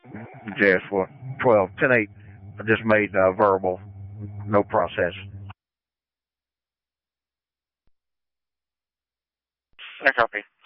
Yes, well, 12, 10-8. I just made verbal, no process. I copy.